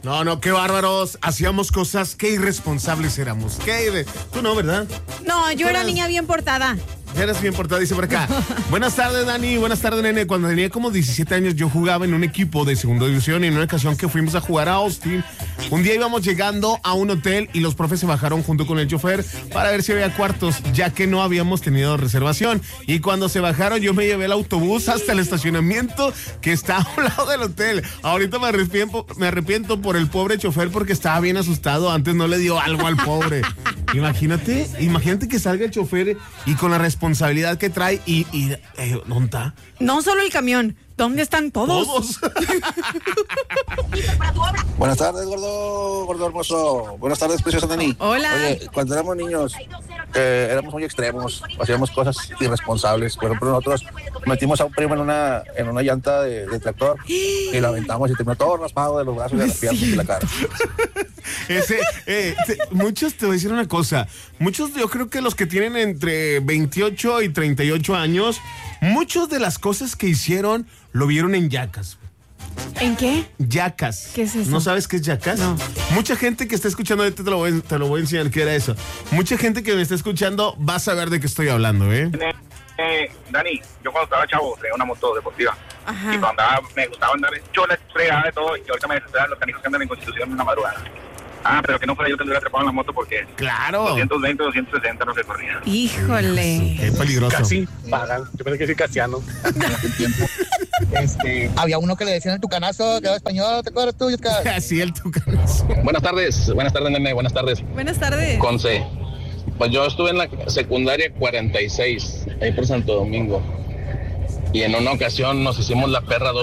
No, qué bárbaros. Hacíamos cosas, qué irresponsables éramos. Tú no, ¿verdad? No, yo era niña bien portada. Eres bien portada, dice por acá. Buenas tardes, Dani. Buenas tardes, nene. Cuando tenía como 17 años, yo jugaba en un equipo de segunda división y en una ocasión que fuimos a jugar a Austin, un día íbamos llegando a un hotel y los profes se bajaron junto con el chofer para ver si había cuartos, ya que no habíamos tenido reservación. Y cuando se bajaron, yo me llevé el autobús hasta el estacionamiento que está a un lado del hotel. Ahorita me arrepiento por el pobre chofer porque estaba bien asustado. Antes no le dio algo al pobre. Imagínate que salga el chofer y con la responsabilidad que trae ¿dónde está? No solo el camión, ¿dónde están todos? Buenas tardes, gordo hermoso. Buenas tardes, preciosa Dani. Hola. Oye, cuando éramos niños, éramos muy extremos, hacíamos cosas irresponsables. Por ejemplo, nosotros metimos a un primo en una llanta de tractor y lo aventamos y terminó todo raspado de los brazos, de las piernas y la cara. Muchos, te voy a decir una cosa, muchos, yo creo que los que tienen entre 28 y 38 años, muchos de las cosas que hicieron lo vieron en Jackass. ¿En qué? Jackass. ¿Qué es eso? ¿No sabes qué es Jackass? No. Mucha gente que está escuchando, te lo voy a enseñar qué era eso. Mucha gente que me está escuchando va a saber de qué estoy hablando, Dani, yo cuando estaba chavo tenía una moto deportiva. Ajá. Y cuando andaba, me gustaba andar en choles, fregada de todo, y ahorita me desesperan los canijos que andan en Constitución en la madrugada. Pero que no fuera yo tendría atrapado en la moto porque Claro. 220, 260 no se corría. Híjole. Qué peligroso. Casi pagan. Yo pensé que sí, Casiano. Había uno que le decían el tucanazo, que era español, ¿te acuerdas tú? Así el tucanazo. Buenas tardes, nene, buenas tardes. Buenas tardes. Conce. Pues yo estuve en la secundaria 46, ahí por Santo Domingo. Y en una ocasión nos hicimos la perra